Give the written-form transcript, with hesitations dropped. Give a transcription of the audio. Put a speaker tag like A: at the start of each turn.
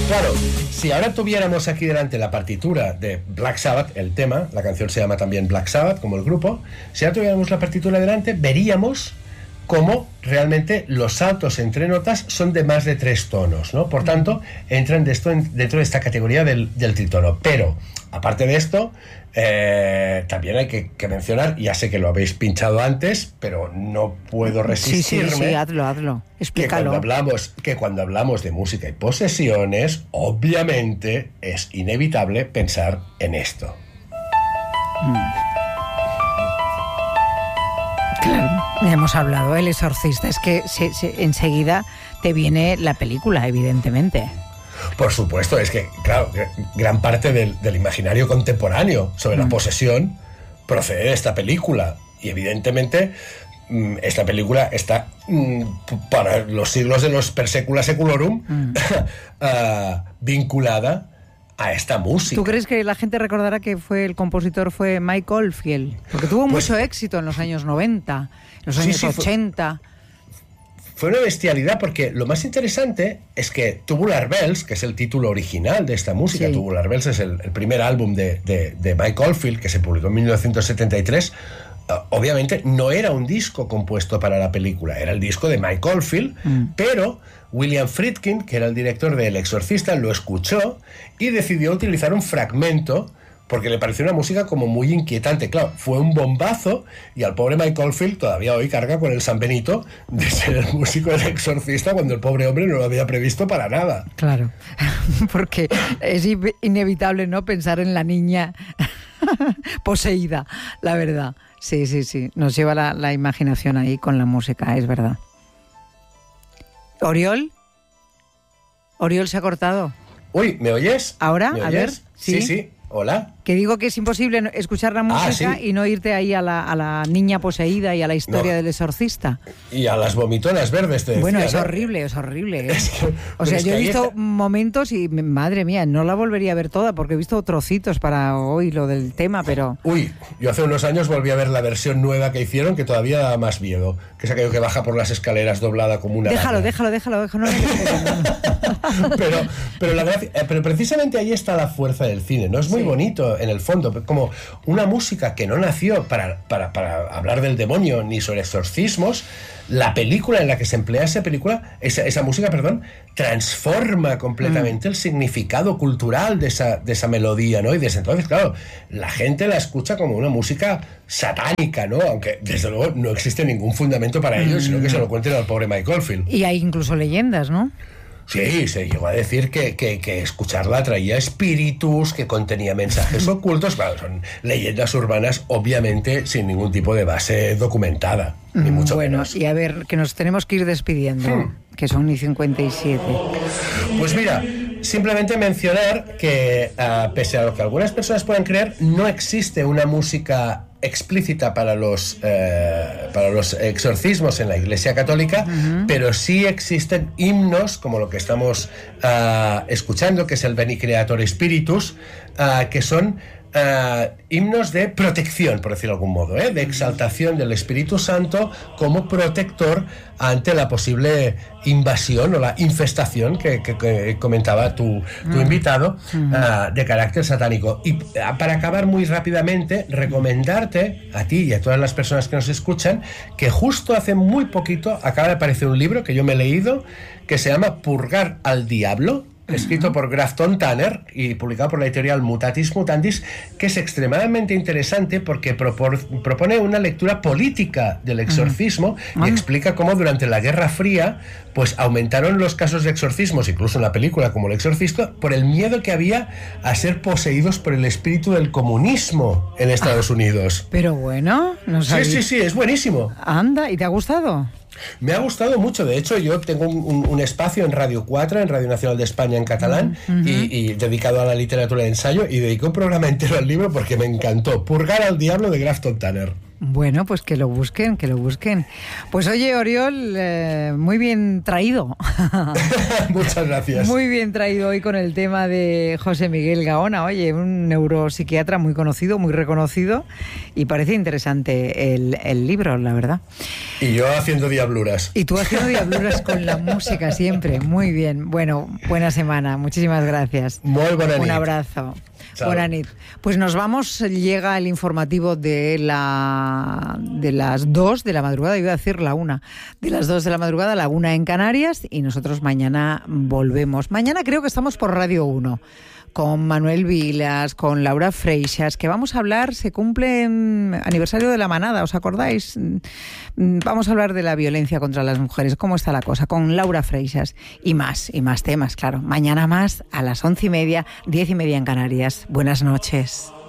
A: Claro, si ahora tuviéramos aquí delante la partitura de Black Sabbath, el tema, la canción se llama también Black Sabbath, como el grupo, si ahora tuviéramos la partitura delante, veríamos cómo realmente los saltos entre notas son de más de 3 tonos, ¿no? Por tanto, entran dentro de esta categoría del tritono. Pero, aparte de esto, también hay que mencionar, ya sé que lo habéis pinchado antes, pero no puedo resistirme.
B: Sí, hazlo, explícalo.
A: Que cuando hablamos de música y posesiones, obviamente es inevitable pensar en esto.
B: Claro, ya hemos hablado, El Exorcista, es que enseguida te viene la película, evidentemente.
A: Por supuesto, es que, claro, gran parte del imaginario contemporáneo sobre la posesión procede de esta película. Y evidentemente, esta película está para los siglos de los per secula seculorum vinculada a esta música.
B: ¿Tú crees que la gente recordará que el compositor fue Mike Oldfield? Porque tuvo mucho éxito en los años 90, en los años 80...
A: Fue una bestialidad, porque lo más interesante es que Tubular Bells, que es el título original de esta música, sí. Tubular Bells es el primer álbum de Mike Oldfield, que se publicó en 1973, obviamente no era un disco compuesto para la película, era el disco de Mike Oldfield, pero William Friedkin, que era el director de El Exorcista, lo escuchó y decidió utilizar un fragmento porque le pareció una música como muy inquietante. Claro, fue un bombazo y al pobre Mike Oldfield todavía hoy carga con el San Benito de ser el músico del Exorcista cuando el pobre hombre no lo había previsto para nada.
B: Claro, porque es inevitable, ¿no?, pensar en la niña poseída, la verdad. Sí, nos lleva la imaginación ahí con la música, es verdad. ¿Oriol se ha cortado?
A: Uy, ¿me oyes?
B: ¿Ahora?
A: ¿Me oyes?
B: A ver.
A: Sí. Hola.
B: Que digo que es imposible escuchar la música y no irte ahí a la niña poseída y a la historia del exorcista.
A: Y a las vomitonas verdes, te decía.
B: Bueno, es
A: ¿no?
B: horrible. Es que,
A: o sea,
B: yo he visto momentos y, madre mía, no la volvería a ver toda porque he visto trocitos para hoy lo del tema, pero...
A: Uy, yo hace unos años volví a ver la versión nueva que hicieron, que todavía da más miedo. Que es aquello que baja por las escaleras doblada como una...
B: Déjalo.
A: Pero precisamente ahí está la fuerza del cine, ¿no? Es muy bonito en el fondo, como una música que no nació para hablar del demonio ni sobre exorcismos. La película en la que se emplea esa música, transforma completamente el significado cultural de esa melodía, ¿no? Y desde entonces, claro, la gente la escucha como una música satánica, ¿no? Aunque desde luego no existe ningún fundamento para ello, sino que se lo cuenten al pobre Mike Oldfield.
B: Y hay incluso leyendas, ¿no?
A: Sí, se llegó a decir que escucharla traía espíritus, que contenía mensajes ocultos. Claro, son leyendas urbanas, obviamente sin ningún tipo de base documentada, ni mucho menos.
B: Y a ver, que nos tenemos que ir despidiendo, que son 1:57.
A: Pues mira, simplemente mencionar que, pese a lo que algunas personas puedan creer, no existe una música explícita para los exorcismos en la Iglesia Católica, pero sí existen himnos como lo que estamos escuchando, que es el Veni Creator Spiritus, que son himnos de protección, por decirlo de algún modo, de exaltación del Espíritu Santo como protector ante la posible invasión o la infestación que comentaba tu invitado, de carácter satánico. Y para acabar muy rápidamente, recomendarte a ti y a todas las personas que nos escuchan que justo hace muy poquito acaba de aparecer un libro que yo me he leído que se llama Purgar al Diablo, escrito por Grafton Tanner y publicado por la editorial Mutatis Mutandis, que es extremadamente interesante porque propone una lectura política del exorcismo y explica cómo durante la Guerra Fría pues aumentaron los casos de exorcismos, incluso en la película como El Exorcista, por el miedo que había a ser poseídos por el espíritu del comunismo en Estados Unidos.
B: Pero bueno, no sabía.
A: Sí, es buenísimo.
B: Anda, ¿y te ha gustado?
A: Me ha gustado mucho. De hecho, yo tengo un espacio en Radio 4, en Radio Nacional de España, en catalán, y dedicado a la literatura de ensayo, y dediqué un programa entero al libro porque me encantó. Purgar al Diablo, de Grafton Tanner.
B: Bueno, pues que lo busquen, que lo busquen. Pues oye, Oriol, muy bien traído.
A: Muchas gracias.
B: Muy bien traído hoy con el tema de José Miguel Gaona. Oye, un neuropsiquiatra muy conocido, muy reconocido, y parece interesante el libro, la verdad.
A: Y yo haciendo diabluras.
B: Y tú haciendo diabluras con la música siempre. Muy bien. Bueno, buena semana. Muchísimas gracias.
A: Muy buena nit.
B: Un abrazo.
A: Chao.
B: Buena nit. Pues nos vamos, llega el informativo de las 2 de la madrugada, iba a decir la 1, de las 2 de la madrugada, la 1 en Canarias, y nosotros mañana volvemos. Mañana creo que estamos por Radio 1. Con Manuel Vilas, con Laura Freixas, que vamos a hablar, se cumple aniversario de la manada, ¿os acordáis? Vamos a hablar de la violencia contra las mujeres, cómo está la cosa, con Laura Freixas, y más temas, claro. Mañana más, a las 11:30, 10:30 en Canarias. Buenas noches.